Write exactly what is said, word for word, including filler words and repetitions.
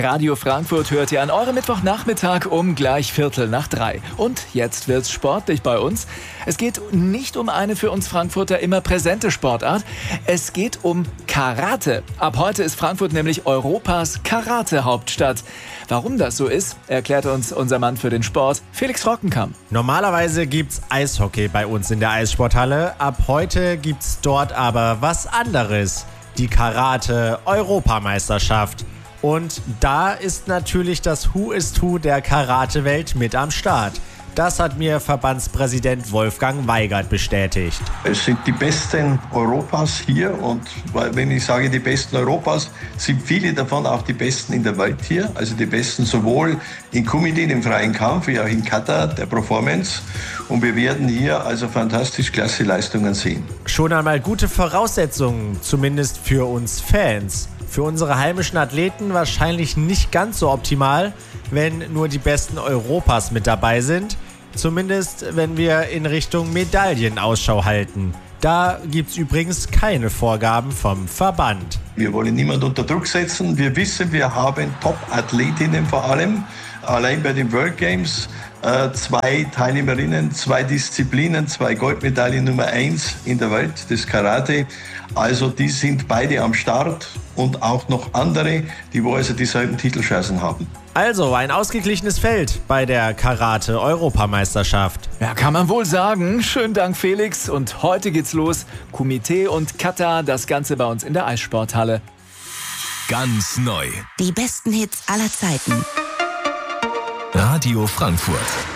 Radio Frankfurt hört ihr an eurem Mittwochnachmittag um gleich Viertel nach drei. Und jetzt wird's sportlich bei uns. Es geht nicht um eine für uns Frankfurter immer präsente Sportart. Es geht um Karate. Ab heute ist Frankfurt nämlich Europas Karate-Hauptstadt. Warum das so ist, erklärt uns unser Mann für den Sport, Felix Rockenkamp. Normalerweise gibt's Eishockey bei uns in der Eissporthalle. Ab heute gibt's dort aber was anderes. Die Karate-Europameisterschaft. Und da ist natürlich das Who is Who der Karate-Welt mit am Start. Das hat mir Verbandspräsident Wolfgang Weigert bestätigt. Es sind die Besten Europas hier und wenn ich sage die Besten Europas, sind viele davon auch die Besten in der Welt hier. Also die Besten sowohl in Kumite, im freien Kampf, wie auch in Kata, der Performance. Und wir werden hier also fantastisch klasse Leistungen sehen. Schon einmal gute Voraussetzungen, zumindest für uns Fans. Für unsere heimischen Athleten wahrscheinlich nicht ganz so optimal, wenn nur die Besten Europas mit dabei sind. Zumindest, wenn wir in Richtung Medaillen Ausschau halten. Da gibt's übrigens keine Vorgaben vom Verband. Wir wollen niemanden unter Druck setzen. Wir wissen, wir haben Top-Athletinnen vor allem. Allein bei den World Games äh, zwei Teilnehmerinnen, zwei Disziplinen, zwei Goldmedaillen Nummer eins in der Welt, das Karate. Also die sind beide am Start und auch noch andere, die wo also dieselben Titelchancen haben. Also ein ausgeglichenes Feld bei der Karate-Europameisterschaft. Ja, kann man wohl sagen. Schönen Dank, Felix. Und heute geht's los. Kumite und Kata, das Ganze bei uns in der Eissporthalle. Ganz neu. Die besten Hits aller Zeiten. Radio Frankfurt.